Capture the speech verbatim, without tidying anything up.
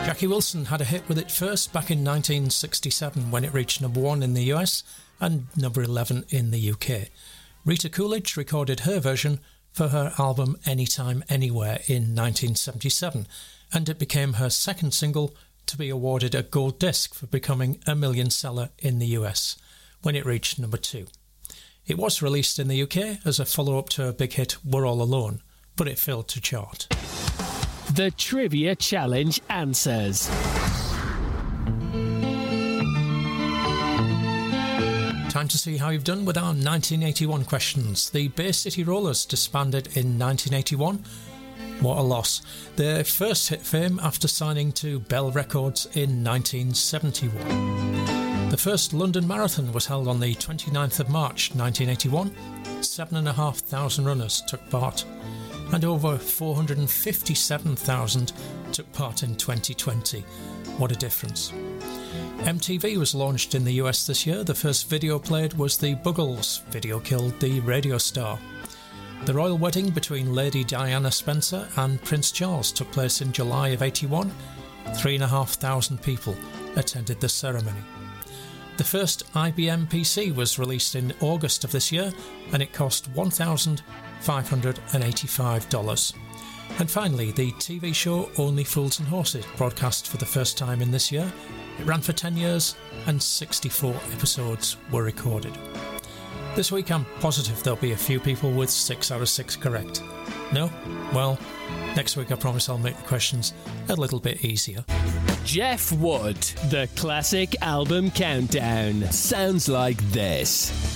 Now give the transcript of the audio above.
Jackie Wilson had a hit with it first back in nineteen sixty-seven when it reached number one in the U S and number eleven in the U K. Rita Coolidge recorded her version for her album Anytime Anywhere in nineteen seventy-seven, and it became her second single to be awarded a gold disc for becoming a million seller in the U S when it reached number two. It was released in the U K as a follow-up to her big hit We're All Alone, but it failed to chart. The Trivia Challenge answers. Time to see how you've done with our nineteen eighty-one questions. The Bay City Rollers disbanded in nineteen eighty-one. What a loss. Their first hit fame after signing to Bell Records in nineteen seventy-one. The first London Marathon was held on the twenty-ninth of March nineteen eighty-one. Seven and a half thousand runners took part, and over four hundred fifty-seven thousand took part in twenty twenty. What a difference. M T V was launched in the U S this year. The first video played was the Buggles video killed the radio star. The royal wedding between Lady Diana Spencer and Prince Charles took place in July of eighty-one. Three and a half thousand people attended the ceremony. The first I B M P C was released in August of this year, and it cost one thousand five hundred eighty-five dollars. And finally, the T V show Only Fools and Horses broadcast for the first time in this year. It ran for ten years and sixty-four episodes were recorded. This week I'm positive there'll be a few people with six out of six correct. No? Well, next week I promise I'll make the questions a little bit easier. Jeff Wood, the classic album countdown, sounds like this.